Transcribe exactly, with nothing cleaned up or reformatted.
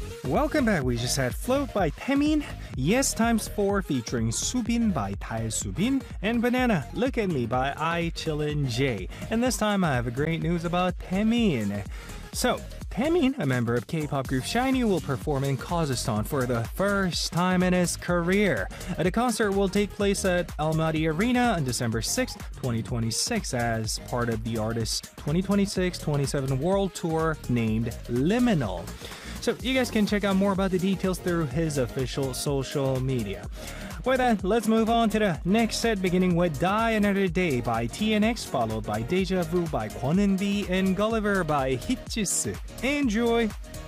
Welcome back. We just had Float by Taemin, Yes Times four featuring Subin by Tae Subin, and Banana, Look at Me by I Chillin J. And this time I have a great news about Taemin. So, Taemin, a member of K-pop group SHINee, will perform in Kazakhstan for the first time in his career. The concert will take place at Almaty Arena on December sixth, twenty twenty-six as part of the artist's twenty twenty-six twenty-seven World Tour named Liminal. So you guys can check out more about the details through his official social media. With that, let's move on to the next set, beginning with Die Another Day by T N X, followed by Deja Vu by Kwon and B, and Gulliver by Hitchis. Enjoy!